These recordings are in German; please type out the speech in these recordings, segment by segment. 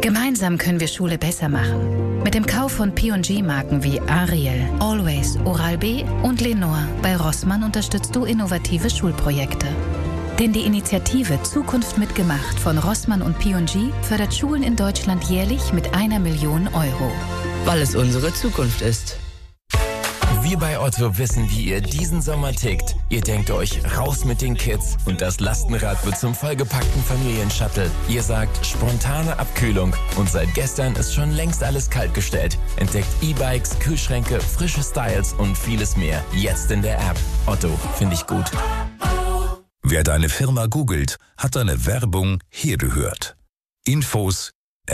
Gemeinsam können wir Schule besser machen. Mit dem Kauf von P&G-Marken wie Ariel, Always, Oral-B und Lenore bei Rossmann unterstützt du innovative Schulprojekte. Denn die Initiative Zukunft mitgemacht von Rossmann und P&G fördert Schulen in Deutschland jährlich mit 1 Million Euro. Weil es unsere Zukunft ist. Wir bei Otto wissen, wie ihr diesen Sommer tickt. Ihr denkt euch, raus mit den Kids und das Lastenrad wird zum vollgepackten Familienshuttle. Ihr sagt, spontane Abkühlung und seit gestern ist schon längst alles kaltgestellt. Entdeckt E-Bikes, Kühlschränke, frische Styles und vieles mehr. Jetzt in der App. Otto, finde ich gut. Wer deine Firma googelt, hat deine Werbung hier gehört. Infos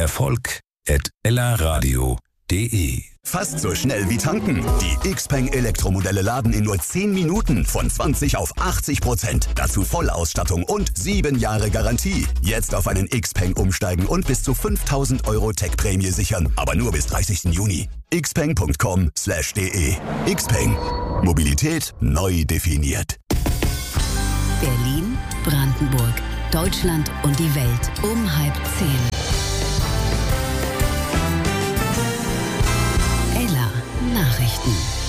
erfolg@ellaradio.de. Fast so schnell wie tanken. Die Xpeng Elektromodelle laden in nur 10 Minuten von 20 auf 80%. Dazu Vollausstattung und 7 Jahre Garantie. Jetzt auf einen Xpeng umsteigen und bis zu 5.000 € Tech-Prämie sichern. Aber nur bis 30. Juni. xpeng.com/de. Xpeng. Mobilität neu definiert. Berlin, Brandenburg, Deutschland und die Welt um 9:30. Nachrichten.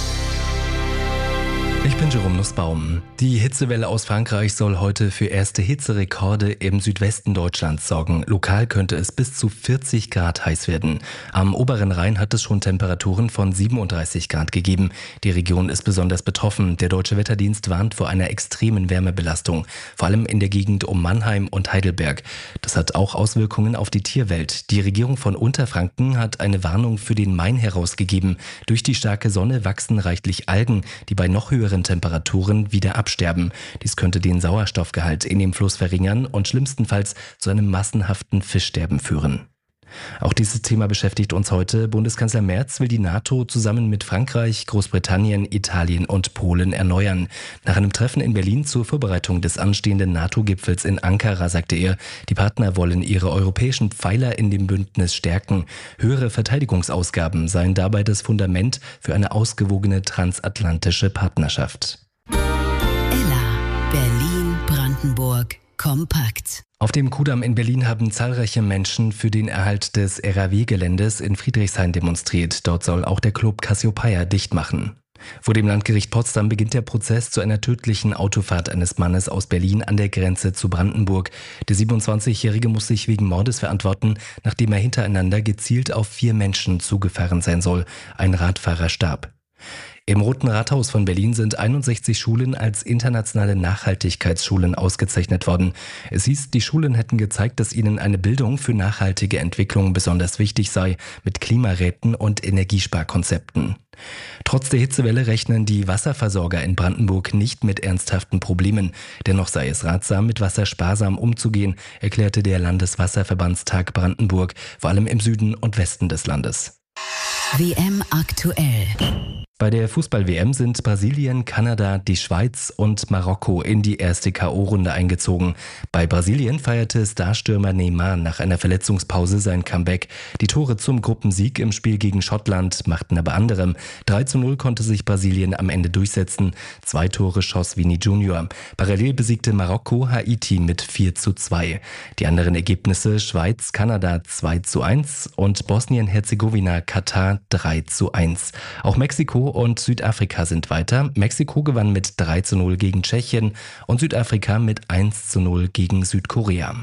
Ich bin Jerome Nussbaum. Die Hitzewelle aus Frankreich soll heute für erste Hitzerekorde im Südwesten Deutschlands sorgen. Lokal könnte es bis zu 40 Grad heiß werden. Am oberen Rhein hat es schon Temperaturen von 37 Grad gegeben. Die Region ist besonders betroffen. Der Deutsche Wetterdienst warnt vor einer extremen Wärmebelastung, vor allem in der Gegend um Mannheim und Heidelberg. Das hat auch Auswirkungen auf die Tierwelt. Die Regierung von Unterfranken hat eine Warnung für den Main herausgegeben. Durch die starke Sonne wachsen reichlich Algen, die bei noch höheren Temperaturen wieder absterben. Dies könnte den Sauerstoffgehalt in dem Fluss verringern und schlimmstenfalls zu einem massenhaften Fischsterben führen. Auch dieses Thema beschäftigt uns heute. Bundeskanzler Merz will die NATO zusammen mit Frankreich, Großbritannien, Italien und Polen erneuern. Nach einem Treffen in Berlin zur Vorbereitung des anstehenden NATO-Gipfels in Ankara sagte er, die Partner wollen ihre europäischen Pfeiler in dem Bündnis stärken. Höhere Verteidigungsausgaben seien dabei das Fundament für eine ausgewogene transatlantische Partnerschaft. Ella, Berlin, Brandenburg, kompakt. Auf dem Kudamm in Berlin haben zahlreiche Menschen für den Erhalt des RAW-Geländes in Friedrichshain demonstriert. Dort soll auch der Club Cassiopeia dicht machen. Vor dem Landgericht Potsdam beginnt der Prozess zu einer tödlichen Autofahrt eines Mannes aus Berlin an der Grenze zu Brandenburg. Der 27-Jährige muss sich wegen Mordes verantworten, nachdem er hintereinander gezielt auf 4 Menschen zugefahren sein soll. Ein Radfahrer starb. Im Roten Rathaus von Berlin sind 61 Schulen als internationale Nachhaltigkeitsschulen ausgezeichnet worden. Es hieß, die Schulen hätten gezeigt, dass ihnen eine Bildung für nachhaltige Entwicklung besonders wichtig sei, mit Klimaräten und Energiesparkonzepten. Trotz der Hitzewelle rechnen die Wasserversorger in Brandenburg nicht mit ernsthaften Problemen. Dennoch sei es ratsam, mit Wasser sparsam umzugehen, erklärte der Landeswasserverbandstag Brandenburg, vor allem im Süden und Westen des Landes. WM aktuell. Bei der Fußball-WM sind Brasilien, Kanada, die Schweiz und Marokko in die erste K.O.-Runde eingezogen. Bei Brasilien feierte Starstürmer Neymar nach einer Verletzungspause sein Comeback. Die Tore zum Gruppensieg im Spiel gegen Schottland machten aber anderem. 3:0 konnte sich Brasilien am Ende durchsetzen. 2 Tore schoss Vini Junior. Parallel besiegte Marokko Haiti mit 4:2. Die anderen Ergebnisse: Schweiz, Kanada 2:1 und Bosnien-Herzegowina, Katar 3:1. Auch Mexiko und Südafrika sind weiter. Mexiko gewann mit 3:0 gegen Tschechien und Südafrika mit 1:0 gegen Südkorea.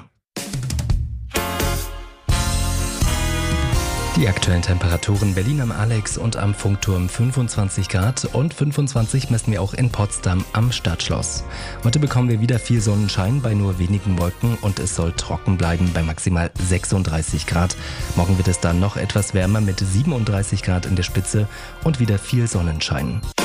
Die aktuellen Temperaturen: Berlin am Alex und am Funkturm 25 Grad und 25 messen wir auch in Potsdam am Stadtschloss. Heute bekommen wir wieder viel Sonnenschein bei nur wenigen Wolken und es soll trocken bleiben bei maximal 36 Grad. Morgen wird es dann noch etwas wärmer mit 37 Grad in der Spitze und wieder viel Sonnenschein.